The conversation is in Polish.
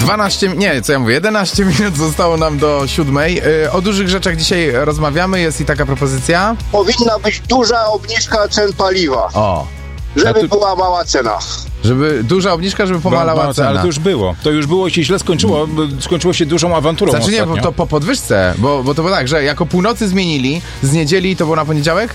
11 minut zostało nam do 7. O dużych rzeczach dzisiaj rozmawiamy, jest i taka propozycja. Powinna być duża obniżka cen paliwa, O, żeby była mała cena. żeby duża obniżka, żeby pomalała cena. Ale to już było. To już było i się źle skończyło. Skończyło się dużą awanturą Znaczy nie, ostatnio. bo to po podwyżce, bo to było tak, że jako północy zmienili, z niedzieli to było na poniedziałek?